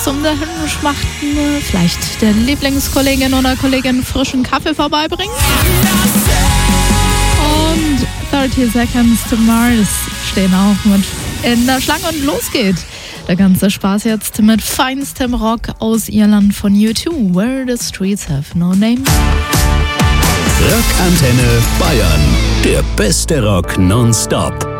zum Dahinschmachten, vielleicht der Lieblingskollegin oder Kollegin frischen Kaffee vorbeibringen. Und 30 Seconds to Mars stehen auch mit in der Schlange und los geht. Der ganze Spaß jetzt mit feinstem Rock aus Irland von U2, Where the Streets Have No Name. Rockantenne Bayern, der beste Rock nonstop.